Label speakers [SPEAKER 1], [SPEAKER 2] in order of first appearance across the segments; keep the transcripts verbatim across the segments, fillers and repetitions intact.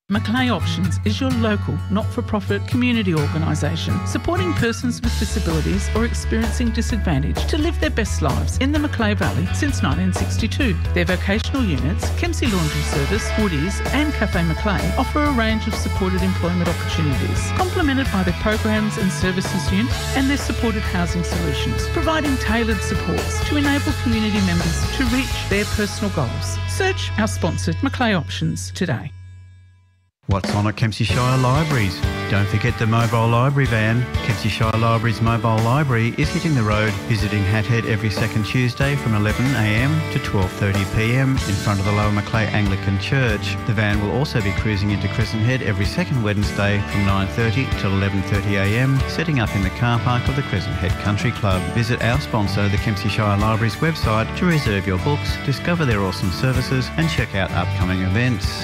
[SPEAKER 1] Macleay Options is your local, not-for-profit community organisation supporting persons with disabilities or experiencing disadvantage to live their best lives in the Macleay Valley since nineteen sixty-two. Their vocational units, Kempsey Laundry Service, Woodies and Cafe Macleay offer a range of supported employment opportunities, complemented by their programs and services unit and their supported housing solutions, providing tailored supports to enable community members to reach their personal goals. Search our sponsored Macleay Options today.
[SPEAKER 2] What's on at Kempsey Shire Libraries? Don't forget the mobile library van. Kempsey Shire Libraries mobile library is hitting the road, visiting Hathead every second Tuesday from eleven a m to twelve thirty p m in front of the Lower Macleay Anglican Church. The van will also be cruising into Crescent Head every second Wednesday from nine thirty till eleven thirty a m, setting up in the car park of the Crescent Head Country Club. Visit our sponsor, the Kempsey Shire Libraries website to reserve your books, discover their awesome services and check out upcoming events.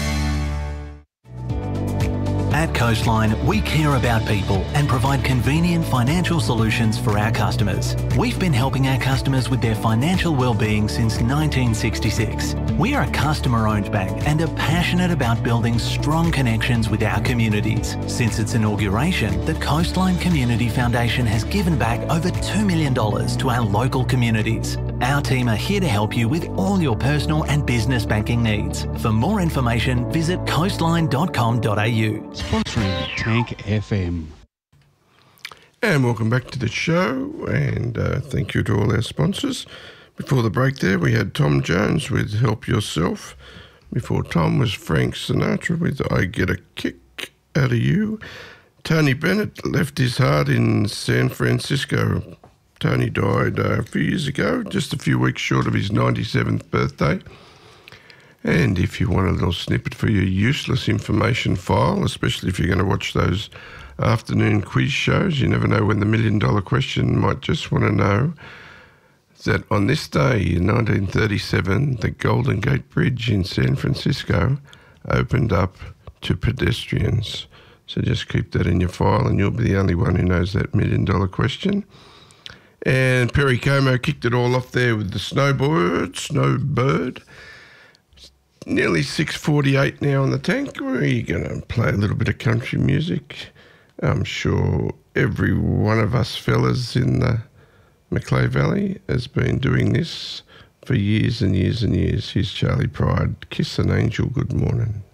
[SPEAKER 3] At Coastline, we care about people and provide convenient financial solutions for our customers. We've been helping our customers with their financial well-being since nineteen sixty-six. We are a customer-owned bank and are passionate about building strong connections with our communities. Since its inauguration, the Coastline Community Foundation has given back over two million dollars to our local communities. Our team are here to help you with all your personal and business banking needs. For more information, visit coastline dot com dot a u.
[SPEAKER 4] Sponsoring Tank F M.
[SPEAKER 5] And welcome back to the show, and uh, thank you to all our sponsors. Before the break there, we had Tom Jones with Help Yourself. Before Tom was Frank Sinatra with I Get a Kick Out of You. Tony Bennett left his heart in San Francisco. Tony died uh, a few years ago, just a few weeks short of his ninety-seventh birthday. And if you want a little snippet for your useless information file, especially if you're going to watch those afternoon quiz shows, you never know when the million dollar question might just want to know that on this day in nineteen thirty-seven, the Golden Gate Bridge in San Francisco opened up to pedestrians. So just keep that in your file and you'll be the only one who knows that million dollar question. And Perry Como kicked it all off there with the Snowbird, Snowbird. Nearly six forty-eight now on the tank. We're going to play a little bit of country music. I'm sure every one of us fellas in the Macleay Valley has been doing this for years and years and years. Here's Charlie Pride, Kiss an Angel, Good Morning.